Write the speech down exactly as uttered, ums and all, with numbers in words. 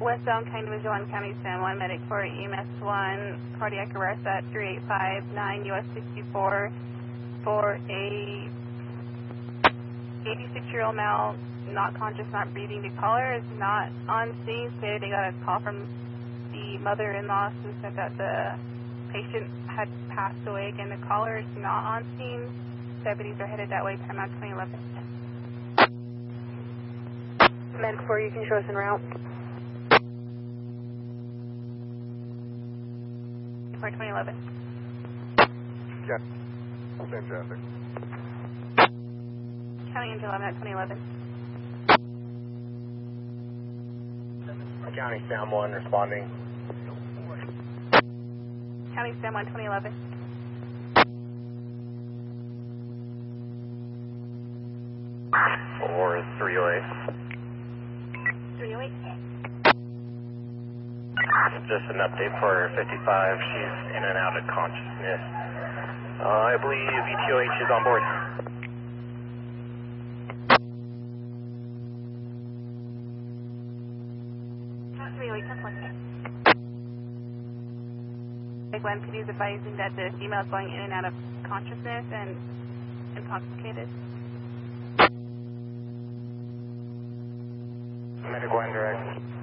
West Elm County Division one, County San Juan, medic for E M S one, cardiac arrest at three eight five nine U S sixty-four for a eighty-six-year-old male, not conscious, not breathing. The caller is not on scene. Today they got a call from the mother-in-law who said that the patient had passed away. Again, the caller is not on scene. Deputies are headed that way, time out twenty eleven. Medic four, you can show us en route. For twenty eleven. Yeah. Same traffic. County Engine eleven at twenty eleven. County San Juan responding. County San Juan twenty eleven. Four three oh eight. three oh eight. Just an update for fifty-five. She's in and out of consciousness. Uh, I believe E T O H is on board. three oh eight, ten point. Like when P D is advising that the female is going in and out of consciousness and intoxicated. Medic one direct.